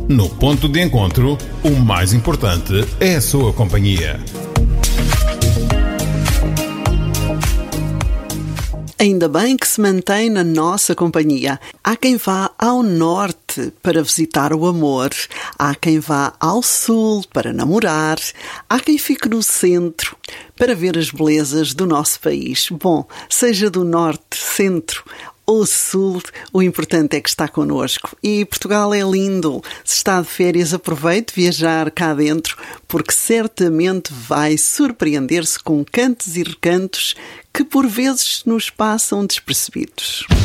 No ponto de encontro, o mais importante é a sua companhia. Ainda bem que se mantém na nossa companhia. Há quem vá ao norte para visitar o amor, há quem vá ao sul para namorar, há quem fique no centro para ver as belezas do nosso país. Bom, seja do norte, centro ou sul, o importante é que está connosco. E Portugal é lindo. Se está de férias, aproveite viajar cá dentro, porque certamente vai surpreender-se com cantos e recantos que por vezes nos passam despercebidos.